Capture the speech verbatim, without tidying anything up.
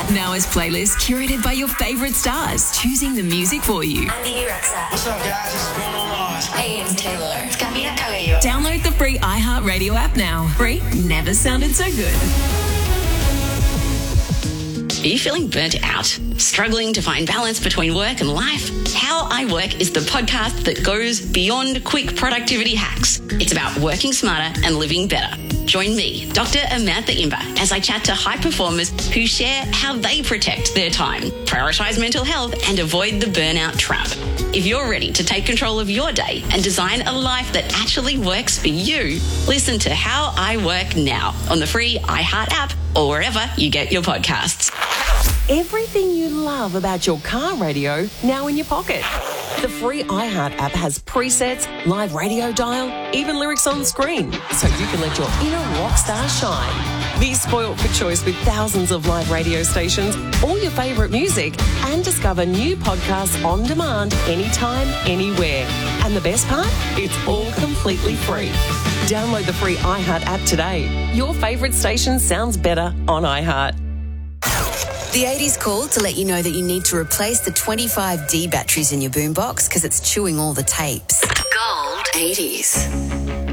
Now as playlists curated by your favourite stars, choosing the music for you. I'm Bibi Rexa. What's up, guys? This is Bruno Mars. Hey, it's Taylor. It's Camila Cabello. Download the free iHeartRadio app now. Free never sounded so good. Are you feeling burnt out? Struggling to find balance between work and life? How I Work is the podcast that goes beyond quick productivity hacks. It's about working smarter and living better. Join me, Doctor Amantha Imber, as I chat to high performers who share how they protect their time, prioritise mental health and avoid the burnout trap. If you're ready to take control of your day and design a life that actually works for you, listen to How I Work now on the free iHeart app or wherever you get your podcasts. Everything you love about your car radio now in your pocket. The free iHeart app has presets, live radio dial, even lyrics on screen, so you can let your inner rock star shine. Be spoilt for choice with thousands of live radio stations, all your favourite music, and discover new podcasts on demand anytime, anywhere. And the best part? It's all completely free. Download the free iHeart app today. Your favourite station sounds better on iHeart. The eighties called to let you know that you need to replace the twenty-five D batteries in your boombox because it's chewing all the tapes. Gold eighties.